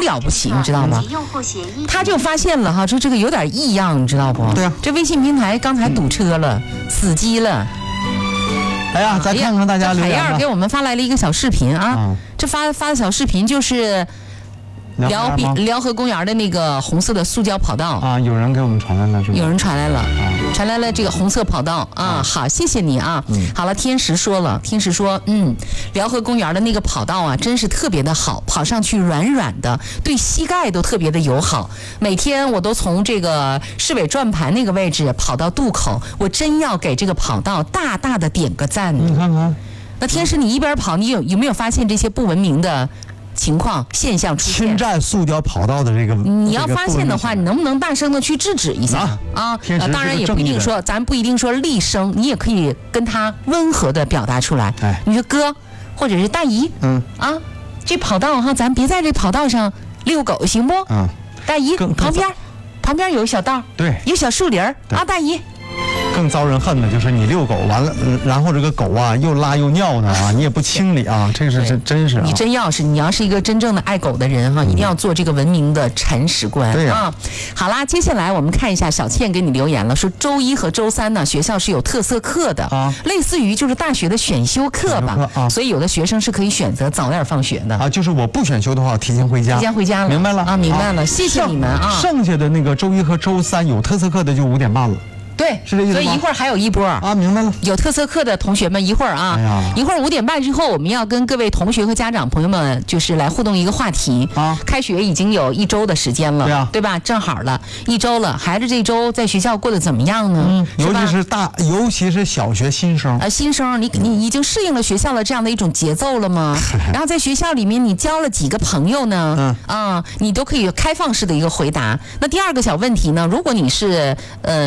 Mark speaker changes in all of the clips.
Speaker 1: 了不起，你知道吗？他就发现了哈，说这个有点异样，你知道不？
Speaker 2: 对啊，
Speaker 1: 这微信平台刚才堵车了，死机了。
Speaker 2: 哎呀，再看看大家留言吧。
Speaker 1: 海燕给我们发来了一个小视频啊，这发的小视频就是辽河公园的那个红色的塑胶跑道
Speaker 2: 啊，有人给我们传来了是吧？
Speaker 1: 有人传来了，传来了这个红色跑道啊，好，谢谢你啊。好了，天石说了，天石说，辽河公园的那个跑道啊，真是特别的好，跑上去软软的，对膝盖都特别的友好。每天我都从这个市委转盘那个位置跑到渡口，我真要给这个跑道大大的点个赞。
Speaker 2: 你看看，
Speaker 1: 那天石，你一边跑，你有没有发现这些不文明的情况现象出现？
Speaker 2: 侵占塑胶跑道的这个，
Speaker 1: 你要发现的话，你能不能大声的去制止一下啊？当然也不一定说，咱不一定说厉声，你也可以跟他温和的表达出来。你说哥，或者是大姨，这跑道哈，咱别在这跑道上遛狗，行不？大姨，旁边有一小道，
Speaker 2: 对，
Speaker 1: 有小树林啊，大姨。
Speaker 2: 更遭人恨的就是你遛狗完了，然后这个狗啊又拉又尿呢啊，你也不清理啊，这个是真是。你
Speaker 1: 要是一个真正的爱狗的人哈，一定要做这个文明的铲屎官。
Speaker 2: 对
Speaker 1: 啊。好啦，接下来我们看一下小倩给你留言了，说周一和周三呢学校是有特色课的类似于就是大学的选修课吧所以有的学生是可以选择早点放学的啊，
Speaker 2: 就是我不选修的话提前回家了。明白了啊，
Speaker 1: 明白了，谢谢你们啊。
Speaker 2: 剩下的那个周一和周三有特色课的就5点半了。
Speaker 1: 对，
Speaker 2: 是这意思吗？
Speaker 1: 所以一会儿还有一波
Speaker 2: 啊，明白了。
Speaker 1: 有特色课的同学们，一会儿一会儿5点半之后，我们要跟各位同学和家长朋友们，就是来互动一个话题啊。开学已经有1周的时间了，对吧？正好了1周了，孩子这周在学校过得怎么样呢？
Speaker 2: 尤其是小学新生
Speaker 1: 新生，你已经适应了学校的这样的一种节奏了吗？然后在学校里面，你交了几个朋友呢？你都可以开放式的一个回答。那第二个小问题呢？如果你是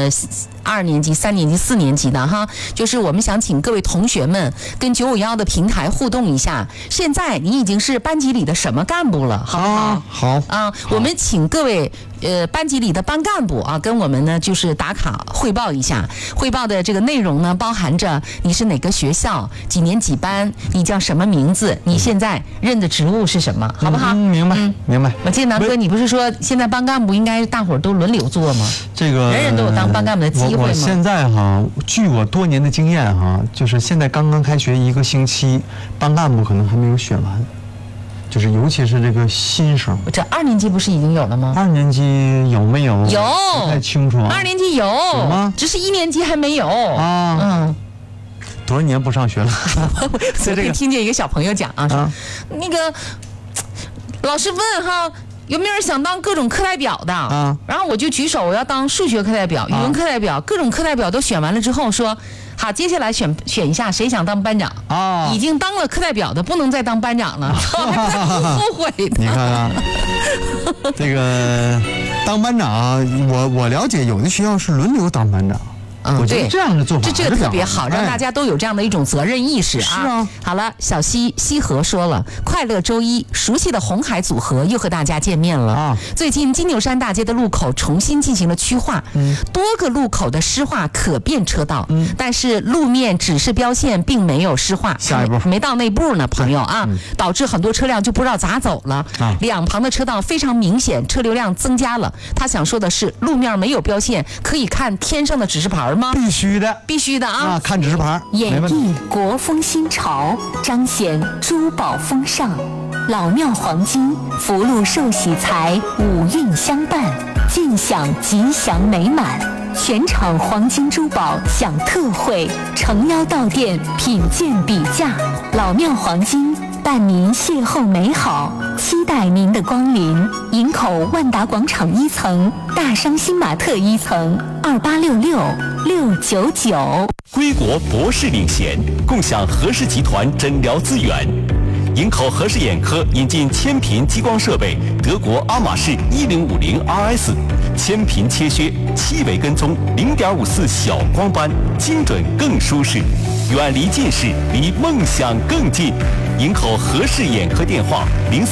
Speaker 1: 2年级、3年级、4年级的哈，就是我们想请各位同学们跟951的平台互动一下。现在你已经是班级里的什么干部了，好不好？
Speaker 2: 好啊，
Speaker 1: 我们请各位班级里的班干部啊，跟我们呢就是打卡汇报一下。汇报的这个内容呢，包含着你是哪个学校、几年几班，你叫什么名字，你现在任的职务是什么，好不好？
Speaker 2: 明白。
Speaker 1: 我记得南哥，你不是说现在班干部应该大伙儿都轮流做吗？
Speaker 2: 这个
Speaker 1: 人人都有当班干部的机会吗？
Speaker 2: 我现在哈，据我多年的经验哈，就是现在刚刚开学1个星期，班干部可能还没有选完。就是尤其是这个新生，
Speaker 1: 这2年级不是已经有了吗？
Speaker 2: 2年级有没有？
Speaker 1: 有，
Speaker 2: 不太清楚。
Speaker 1: 2年级有
Speaker 2: 吗？
Speaker 1: 只是1年级还没有
Speaker 2: 啊。多少年不上学了？
Speaker 1: 昨天听见一个小朋友讲说那个老师问哈，有没有人想当各种课代表的然后我就举手，我要当数学课代表、语文课代表，各种课代表都选完了之后说。好，接下来选一下谁想当班长已经当了课代表的不能再当班长了，还后悔的。
Speaker 2: 你看看，这个当班长，我了解有的学校是轮流当班长。我觉得这样的做法
Speaker 1: 这个特别好，让大家都有这样的一种责任意识
Speaker 2: 是啊。
Speaker 1: 好了，小西河说了，快乐周一，熟悉的红海组合又和大家见面了最近金牛山大街的路口重新进行了区划，多个路口的湿化可变车道，但是路面指示标线并没有湿化，
Speaker 2: 下一步
Speaker 1: 没到那步呢，朋友导致很多车辆就不知道咋走了两旁的车道非常明显，车流量增加了。他想说的是，路面没有标线，可以看天上的指示牌吗？必须的啊！
Speaker 2: 看指示牌，
Speaker 3: 演绎国风新潮，彰显珠宝风尚。老庙黄金，福禄寿喜财，5运相伴，尽享吉祥美满。全场黄金珠宝享特惠，诚邀到店品鉴比价。老庙黄金伴您邂逅美好，期待您的光临。营口万达广场1层，大商新玛特1层，2866-699。
Speaker 4: 归国博士领衔，共享和氏集团诊疗资源。营口和氏眼科引进千频激光设备，德国阿玛仕1050 RS， 千频切削，7维跟踪，0.54小光斑，精准更舒适，远离近视，离梦想更近。营口和氏眼科电话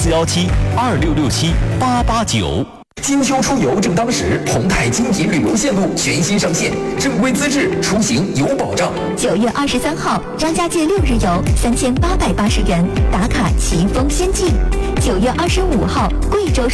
Speaker 4: 0417-2667-889。
Speaker 5: 金秋出游正当时，宏泰精品旅游线路全新上线，正规资质，出行有保障。
Speaker 3: 9月23号，张家界6日游3880元，打卡奇峰仙境。9月25号，贵州